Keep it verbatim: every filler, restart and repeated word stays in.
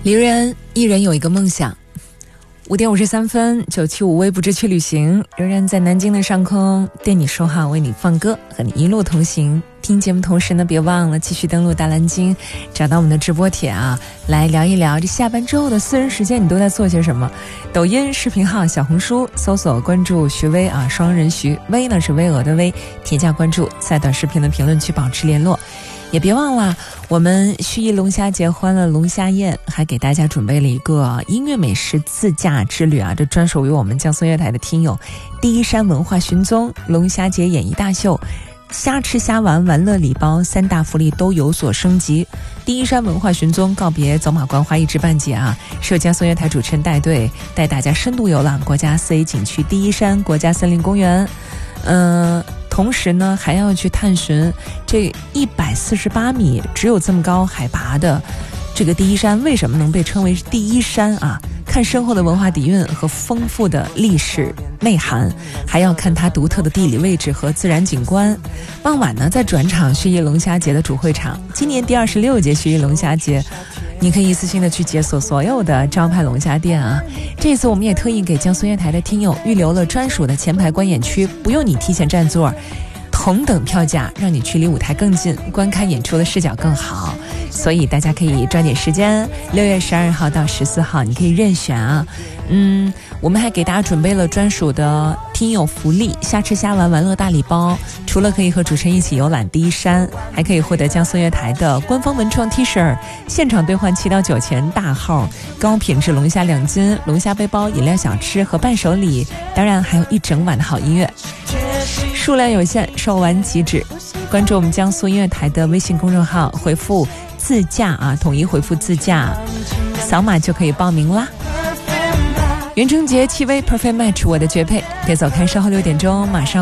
离人一人有一个梦想。五点五十三分，九七五微不知去旅行，仍然在南京的上空对你说话，为你放歌，和你一路同行。听节目同时呢，别忘了继续登录大蓝鲸，找到我们的直播帖啊，来聊一聊这下班之后的私人时间你都在做些什么。抖音视频号、小红书搜索关注徐薇啊，双人徐，薇呢是巍峨的薇，添加关注，在短视频的评论区保持联络。也别忘了，我们盱眙龙虾节欢乐龙虾宴还给大家准备了一个音乐美食自驾之旅啊，这专属于我们江苏乐台的听友。第一山文化寻踪、龙虾节演艺大秀、虾吃虾玩玩乐礼包三大福利都有所升级。第一山文化寻踪告别走马观花一知半解啊，是由江苏乐台主持人带队，带大家深度游览国家四 A 景区第一山国家森林公园。嗯、呃。同时呢，还要去探寻这一百四十八米只有这么高海拔的这个第一山为什么能被称为第一山啊？看深厚的文化底蕴和丰富的历史内涵，还要看它独特的地理位置和自然景观。傍晚呢，再转场盱眙龙虾节的主会场，今年第二十六届盱眙龙虾节，你可以一次性的去解锁所有的招牌龙虾店啊！这次我们也特意给江苏乐台的听友预留了专属的前排观演区，不用你提前占座，同等票价让你距离舞台更近，观看演出的视角更好。所以大家可以抓紧时间，六月十二号到十四号你可以任选啊。嗯，我们还给大家准备了专属的听友福利，虾吃虾玩玩乐大礼包，除了可以和主持人一起游览第一山，还可以获得江苏乐台的官方文创 T 恤，现场兑换七到九钱大号高品质龙虾两斤，龙虾背包、饮料小吃和伴手礼，当然还有一整晚的好音乐。数量有限，售完即止。关注我们江苏音乐台的微信公众号，回复自驾啊，统一回复自驾，扫码就可以报名啦。袁成杰 T V Perfect Match 我的绝配，别走开，稍后六点钟马上